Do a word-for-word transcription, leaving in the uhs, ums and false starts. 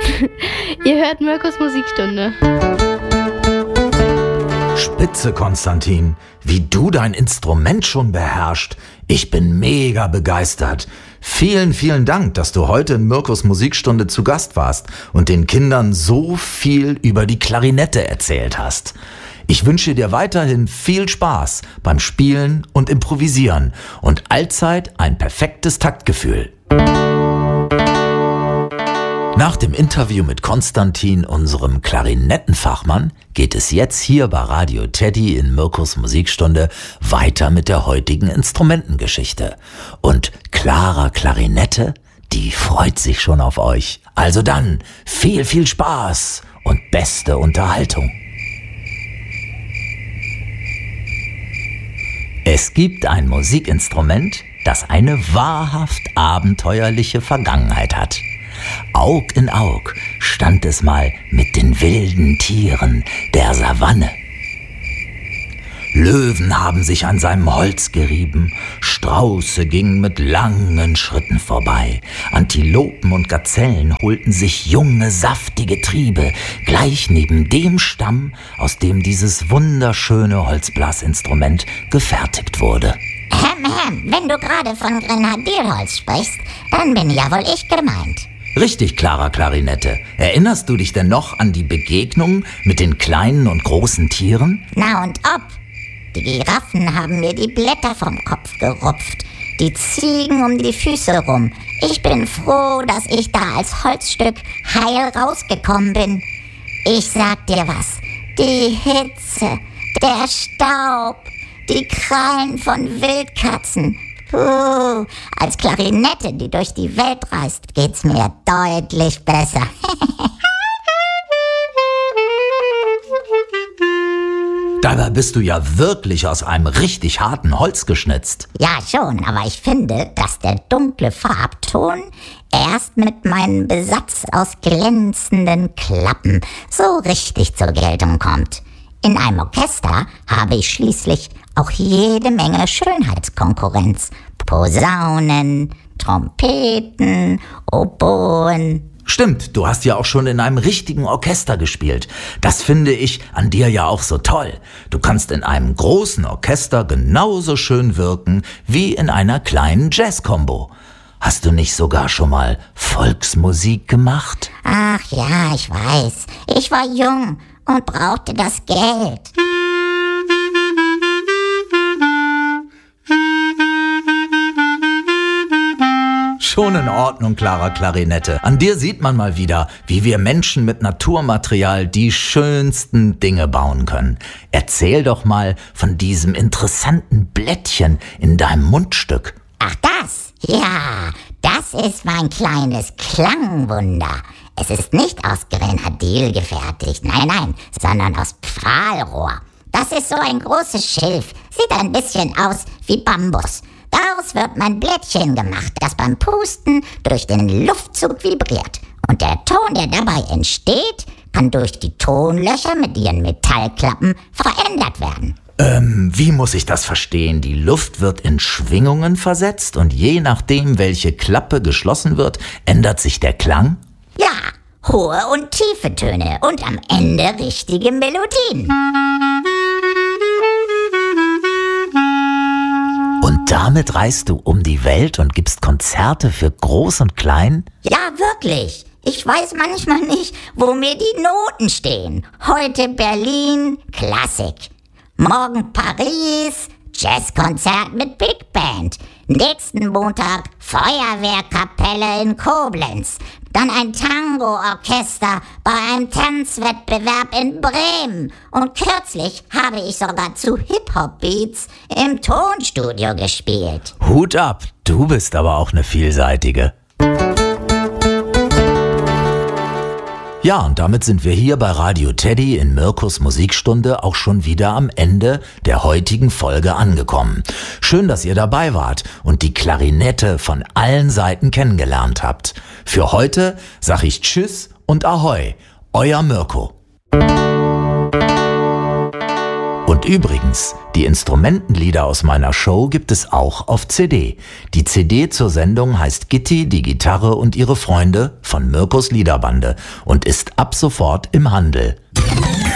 Ihr hört Mirkos Musikstunde. Spitze, Konstantin, wie du dein Instrument schon beherrschst. Ich bin mega begeistert. Vielen, vielen Dank, dass du heute in Mirkos Musikstunde zu Gast warst und den Kindern so viel über die Klarinette erzählt hast. Ich wünsche dir weiterhin viel Spaß beim Spielen und Improvisieren und allzeit ein perfektes Taktgefühl. Nach dem Interview mit Konstantin, unserem Klarinettenfachmann, geht es jetzt hier bei Radio Teddy in Mirkos Musikstunde weiter mit der heutigen Instrumentengeschichte. Und Clara Klarinette, die freut sich schon auf euch. Also dann, viel, viel Spaß und beste Unterhaltung. Es gibt ein Musikinstrument, das eine wahrhaft abenteuerliche Vergangenheit hat. Aug in Aug stand es mal mit den wilden Tieren der Savanne. Löwen haben sich an seinem Holz gerieben, Strauße gingen mit langen Schritten vorbei, Antilopen und Gazellen holten sich junge, saftige Triebe, gleich neben dem Stamm, aus dem dieses wunderschöne Holzblasinstrument gefertigt wurde. Ähm, ähm, wenn du gerade von Grenadierholz sprichst, dann bin ja wohl ich gemeint. Richtig, Clara Klarinette. Erinnerst du dich denn noch an die Begegnung mit den kleinen und großen Tieren? Na und ob. Die Giraffen haben mir die Blätter vom Kopf gerupft, die Ziegen um die Füße rum. Ich bin froh, dass ich da als Holzstück heil rausgekommen bin. Ich sag dir was, die Hitze, der Staub, die Krallen von Wildkatzen. Puh, als Klarinette, die durch die Welt reist, geht's mir deutlich besser. Dabei bist du ja wirklich aus einem richtig harten Holz geschnitzt. Ja schon, aber ich finde, dass der dunkle Farbton erst mit meinem Besatz aus glänzenden Klappen so richtig zur Geltung kommt. In einem Orchester habe ich schließlich auch jede Menge Schönheitskonkurrenz. Posaunen, Trompeten, Oboen. Stimmt, du hast ja auch schon in einem richtigen Orchester gespielt. Das finde ich an dir ja auch so toll. Du kannst in einem großen Orchester genauso schön wirken wie in einer kleinen Jazz-Kombo. Hast du nicht sogar schon mal Volksmusik gemacht? Ach ja, ich weiß. Ich war jung und brauchte das Geld. Schon in Ordnung, Clara Klarinette. An dir sieht man mal wieder, wie wir Menschen mit Naturmaterial die schönsten Dinge bauen können. Erzähl doch mal von diesem interessanten Blättchen in deinem Mundstück. Ach das? Ja, das ist mein kleines Klangwunder. Es ist nicht aus Grenadil gefertigt, nein, nein, sondern aus Pfahlrohr. Das ist so ein großes Schilf, sieht ein bisschen aus wie Bambus. Daraus wird mein Blättchen gemacht, das beim Pusten durch den Luftzug vibriert. Und der Ton, der dabei entsteht, kann durch die Tonlöcher mit ihren Metallklappen verändert werden. Ähm, wie muss ich das verstehen? Die Luft wird in Schwingungen versetzt und je nachdem, welche Klappe geschlossen wird, ändert sich der Klang? Ja, hohe und tiefe Töne und am Ende richtige Melodien. Und damit reist du um die Welt und gibst Konzerte für Groß und Klein? Ja, wirklich. Ich weiß manchmal nicht, wo mir die Noten stehen. Heute Berlin, Klassik. Morgen Paris, Jazzkonzert mit Big Band. Nächsten Montag Feuerwehrkapelle in Koblenz. Dann ein Tango-Orchester bei einem Tanzwettbewerb in Bremen. Und kürzlich habe ich sogar zu Hip-Hop-Beats im Tonstudio gespielt. Hut ab, du bist aber auch eine Vielseitige. Ja, und damit sind wir hier bei Radio Teddy in Mirkos Musikstunde auch schon wieder am Ende der heutigen Folge angekommen. Schön, dass ihr dabei wart und die Klarinette von allen Seiten kennengelernt habt. Für heute sag ich Tschüss und Ahoi, euer Mirko. Und Und übrigens, die Instrumentenlieder aus meiner Show gibt es auch auf C D. Die C D zur Sendung heißt Gitti, die Gitarre und ihre Freunde von Mirkus Liederbande und ist ab sofort im Handel.